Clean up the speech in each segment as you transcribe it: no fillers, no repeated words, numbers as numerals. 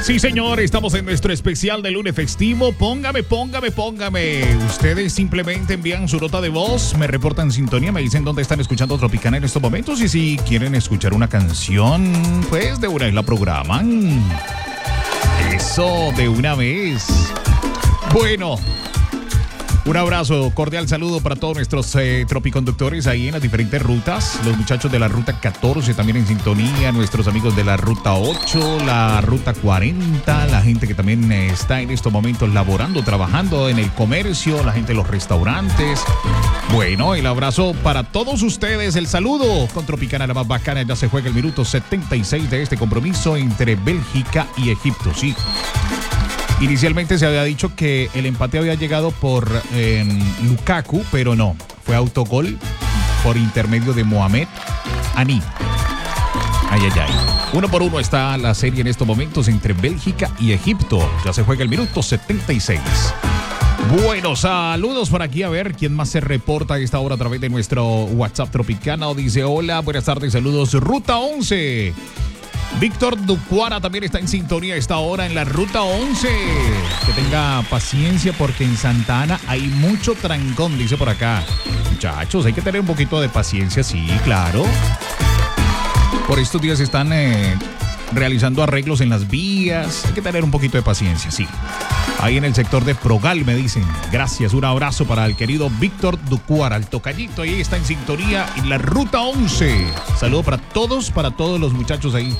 Sí, señor, estamos en nuestro especial de lunes festivo. Póngame. Ustedes simplemente envían su nota de voz, me reportan sintonía, me dicen dónde están escuchando Tropicana en estos momentos y si quieren escuchar una canción, pues de una vez la programan. Eso, de una vez. Bueno, un abrazo, cordial saludo para todos nuestros tropiconductores ahí en las diferentes rutas. Los muchachos de la ruta 14 también en sintonía, nuestros amigos de la ruta 8, la ruta 40, la gente que también está en estos momentos laborando, trabajando en el comercio, la gente de los restaurantes. Bueno, el abrazo para todos ustedes, el saludo con Tropicana, la más bacana. Ya se juega el minuto 76 de este compromiso entre Bélgica y Egipto, sí. Inicialmente se había dicho que el empate había llegado por Lukaku, pero no. Fue autogol por intermedio de Mohamed Ani. Ay. 1-1 está la serie en estos momentos entre Bélgica y Egipto. Ya se juega el minuto 76. Bueno, saludos por aquí. A ver quién más se reporta a esta hora a través de nuestro WhatsApp Tropicana. Dice: hola, buenas tardes, saludos. Ruta 11. Víctor Ducuara también está en sintonía a esta hora en la Ruta 11. Que tenga paciencia porque en Santa Ana hay mucho trancón, dice por acá. Muchachos, hay que tener un poquito de paciencia, sí, claro. Por estos días están realizando arreglos en las vías. Hay que tener un poquito de paciencia, sí. Ahí en el sector de Progal me dicen. Gracias, un abrazo para el querido Víctor Ducuara, el tocallito. Ahí está en sintonía en la Ruta 11. Saludo para todos los muchachos ahí.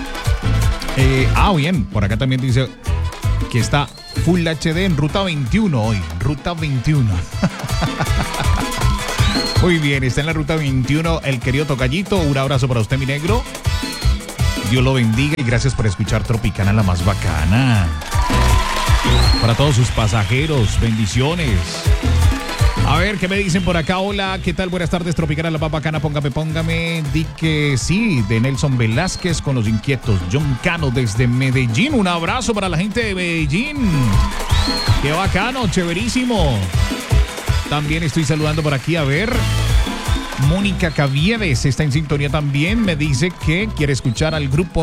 Bien, por acá también dice que está Full HD en Ruta 21 hoy. Ruta 21. Muy bien, está en la Ruta 21 el querido tocallito. Un abrazo para usted, mi negro. Dios lo bendiga y gracias por escuchar Tropicana, la más bacana. Para todos sus pasajeros, bendiciones. A ver, ¿qué me dicen por acá? Hola, ¿qué tal? Buenas tardes, Tropicana, la más bacana. Póngame. Di que sí, de Nelson Velázquez con los inquietos. John Cano desde Medellín. Un abrazo para la gente de Medellín. Qué bacano, chéverísimo. También estoy saludando por aquí, a ver. Mónica Caviedes está en sintonía también. Me dice que quiere escuchar al grupo